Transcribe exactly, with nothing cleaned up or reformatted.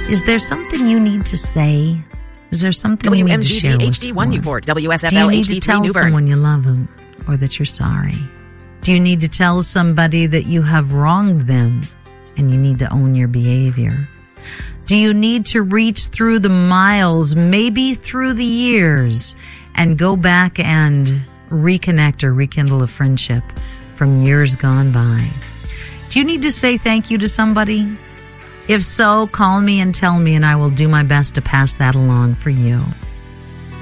Is there something you need to say? Is there something you need to share with W M G V H D one someone? Newport, W S F Do you L need H D to three tell Newburgh. someone you love them or that you're sorry? Do you need to tell somebody that you have wronged them and you need to own your behavior? Do you need to reach through the miles, maybe through the years, and go back and reconnect or rekindle a friendship from years gone by? Do you need to say thank you to somebody? If so, call me and tell me, and I will do my best to pass that along for you.